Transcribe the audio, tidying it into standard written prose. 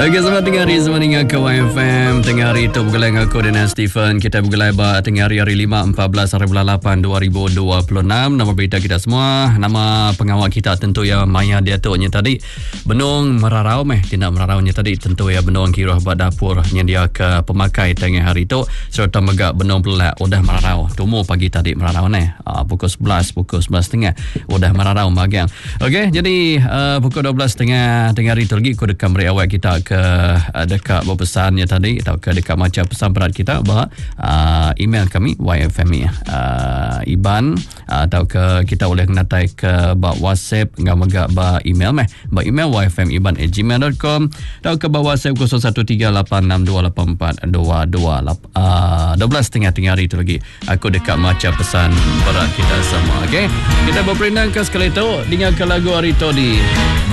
Okey, selamat tengah hari semua dengan ke YFM. Tengah hari itu bergelai dengan aku dengan Stephen. Kita bergelai tengah hari 5 14 hari bulan 8 2026. Nama berita kita semua, nama pengawal kita tentu ya Maya dia tuanya tadi. Benung merarau tindak meraraunya tadi tentu ya benung kira buat dapur yang dia ke pemakai tengah hari itu serta megak benung pelak udah merarau. Tumu pagi tadi merarau pukul 11 11.30 udah merarau bagian. Okey, jadi pukul 12.30 tengah hari itu lagi aku dekam beri awal kita ke dekat berpesannya tadi atau ke dekat macam pesan berat kita bahawa email kami YFM IBAN atau ke kita boleh natai ke WhatsApp ngam agak email email yfmiban@gmail.com atau ke WhatsApp 0138628422 12.30 tengah hari itu lagi aku dekat macam pesan berat kita semua. Okey, kita berperindangkan sekali itu dengarkan lagu hari itu di